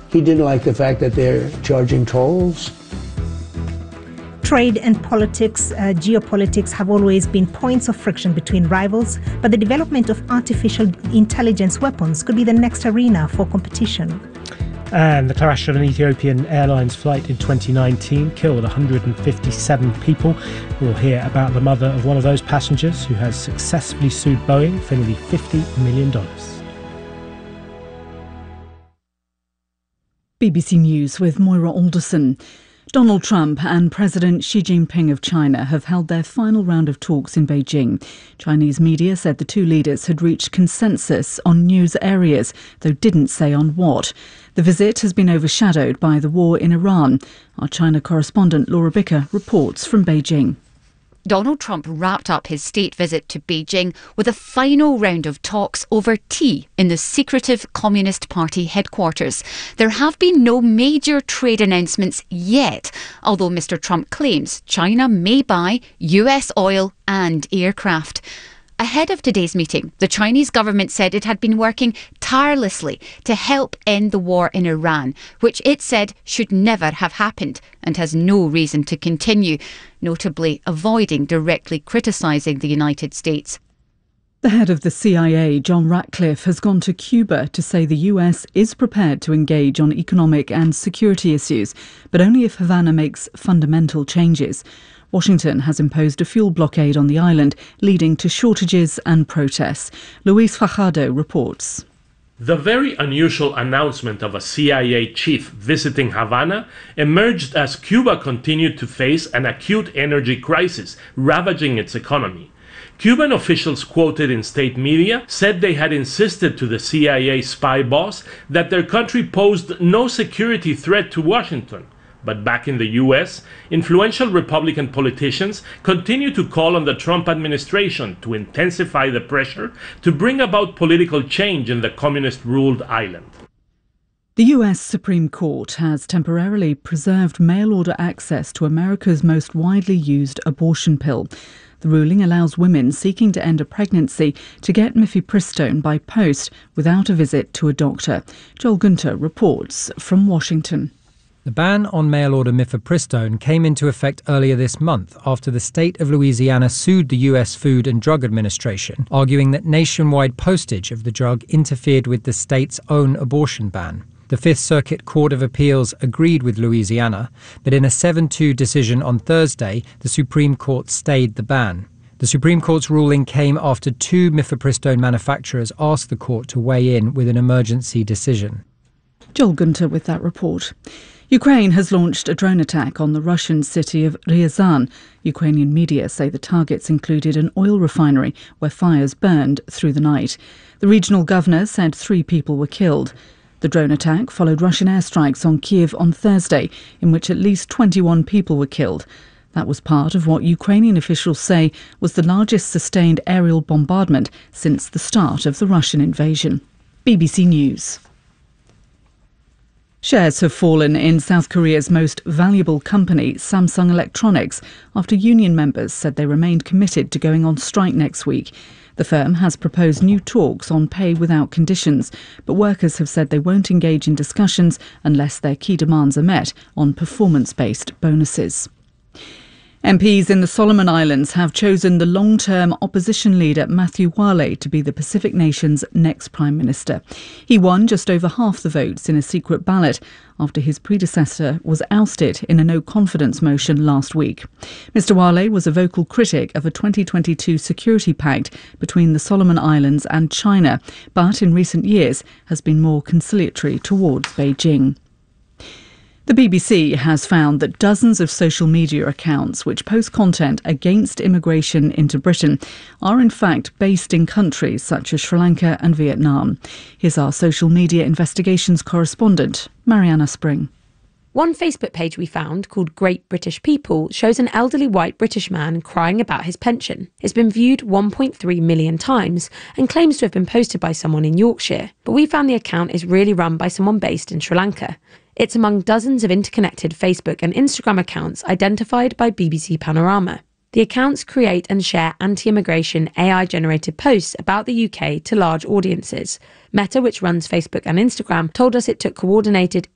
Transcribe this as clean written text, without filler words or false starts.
He didn't like the fact that they're charging tolls. Trade and politics, geopolitics have always been points of friction between rivals, but the development of artificial intelligence weapons could be the next arena for competition. And the crash on an Ethiopian Airlines flight in 2019 killed 157 people. We'll hear about the mother of one of those passengers who has successfully sued Boeing for nearly $50 million. BBC News with Moira Alderson. Donald Trump and President Xi Jinping of China have held their final round of talks in Beijing. Chinese media said the two leaders had reached consensus on news areas, though didn't say on what. The visit has been overshadowed by the war in Iran. Our China correspondent Laura Bicker reports from Beijing. Donald Trump wrapped up his state visit to Beijing with a final round of talks over tea in the secretive Communist Party headquarters. There have been no major trade announcements yet, although Mr. Trump claims China may buy US oil and aircraft. Ahead of today's meeting, the Chinese government said it had been working tirelessly to help end the war in Iran, which it said should never have happened and has no reason to continue, notably avoiding directly criticising the United States. The head of the CIA, John Ratcliffe, has gone to Cuba to say the US is prepared to engage on economic and security issues, but only if Havana makes fundamental changes. Washington has imposed a fuel blockade on the island, leading to shortages and protests. Luis Fajardo reports. The very unusual announcement of a CIA chief visiting Havana emerged as Cuba continued to face an acute energy crisis ravaging its economy. Cuban officials quoted in state media said they had insisted to the CIA spy boss that their country posed no security threat to Washington. But back in the US, influential Republican politicians continue to call on the Trump administration to intensify the pressure to bring about political change in the communist-ruled island. The US Supreme Court has temporarily preserved mail-order access to America's most widely used abortion pill. The ruling allows women seeking to end a pregnancy to get mifepristone by post without a visit to a doctor. Joel Gunter reports from Washington. The ban on mail-order mifepristone came into effect earlier this month after the state of Louisiana sued the U.S. Food and Drug Administration, arguing that nationwide postage of the drug interfered with the state's own abortion ban. The Fifth Circuit Court of Appeals agreed with Louisiana, but in a 7-2 decision on Thursday, the Supreme Court stayed the ban. The Supreme Court's ruling came after 2 mifepristone manufacturers asked the court to weigh in with an emergency decision. Joel Gunter with that report. Ukraine has launched a drone attack on the Russian city of Ryazan. Ukrainian media say the targets included an oil refinery where fires burned through the night. The regional governor said 3 people were killed. The drone attack followed Russian airstrikes on Kiev on Thursday, in which at least 21 people were killed. That was part of what Ukrainian officials say was the largest sustained aerial bombardment since the start of the Russian invasion. BBC News. Shares have fallen in South Korea's most valuable company, Samsung Electronics, after union members said they remained committed to going on strike next week. The firm has proposed new talks on pay without conditions, but workers have said they won't engage in discussions unless their key demands are met on performance-based bonuses. MPs in the Solomon Islands have chosen the long-term opposition leader Matthew Wale to be the Pacific nation's next Prime Minister. He won just over half the votes in a secret ballot after his predecessor was ousted in a no-confidence motion last week. Mr Wale was a vocal critic of a 2022 security pact between the Solomon Islands and China, but in recent years has been more conciliatory towards Beijing. The BBC has found that dozens of social media accounts which post content against immigration into Britain are in fact based in countries such as Sri Lanka and Vietnam. Here's our social media investigations correspondent, Mariana Spring. One Facebook page we found, called Great British People, shows an elderly white British man crying about his pension. It's been viewed 1.3 million times and claims to have been posted by someone in Yorkshire. But we found the account is really run by someone based in Sri Lanka. It's among dozens of interconnected Facebook and Instagram accounts identified by BBC Panorama. The accounts create and share anti-immigration AI-generated posts about the UK to large audiences. Meta, which runs Facebook and Instagram, told us it took coordinated